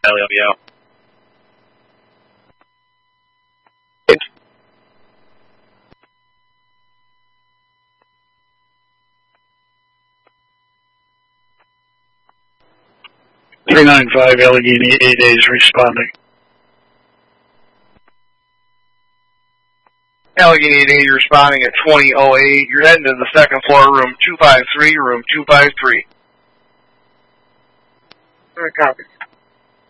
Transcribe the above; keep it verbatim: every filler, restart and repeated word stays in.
Riley, I'll be out. three nine five Allegheny eight A's responding. Allegheny eight A's responding at twenty oh eight. You're heading to the second floor, room two five three, room two five three. Alright, copy.